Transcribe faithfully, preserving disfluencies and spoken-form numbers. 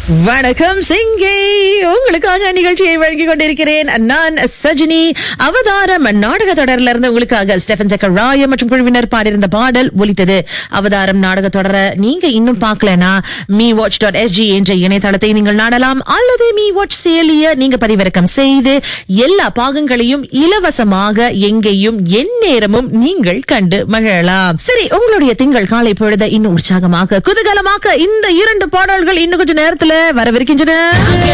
வணக்கம் சிங்கை, உங்களுக்காக நிகழ்ச்சியை வழங்கிக் கொண்டிருக்கிறேன். நான் சஜினி. அவதாரம் நாடக தொடரில் இருந்து உங்களுக்காக ஸ்டெஃபன் ஜக்கராய மற்றும் குழுவினர் பாடியிருந்த பாடல் ஒலித்தது. அவதாரம் நாடக தொடர நீங்க இன்னும் பார்க்கலனா மீ வாட்ச் டாட் எஸ்ஜி என்ற இணையதளத்தை நீங்கள் நாடலாம், அல்லது மீ வாட்ச் செயலியை நீங்க பதிவிறக்கம் செய்து எல்லா பாகங்களையும் இலவசமாக எங்கேயும் எந்நேரமும் நீங்கள் கண்டு மகிழலாம். சரி, உங்களுடைய திங்கள் காலை பொழுத இன்னும் உற்சாகமாக குதூகலமாக இந்த இரண்டு பாடல்கள் இன்னும் கொஞ்ச நேரத்துல வரவிருக்கின்றன.